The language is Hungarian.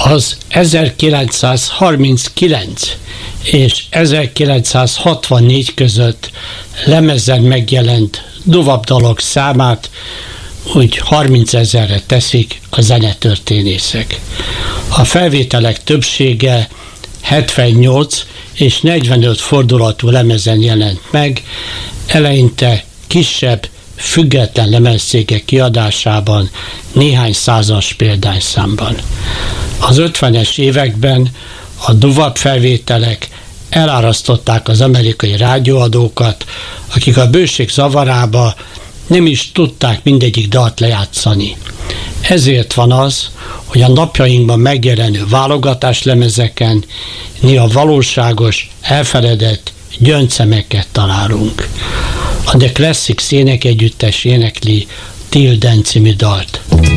Az 1939 és 1964 között lemezen megjelent duvabdalok számát úgy 30 000-re teszik a zenetörténészek. A felvételek többsége 78 és 45 fordulatú lemezen jelent meg, eleinte kisebb, független lemezcégek kiadásában, néhány százas példányszámban. Az 50-es években a duvab felvételek elárasztották az amerikai rádióadókat, akik a bőség zavarába nem is tudták mindegyik dalt lejátszani. Ezért van az, hogy a napjainkban megjelenő válogatáslemezeken néha valóságos, elfeledett gyöncemeket találunk. A The Classics énekegyüttes énekli Till Then című dalt.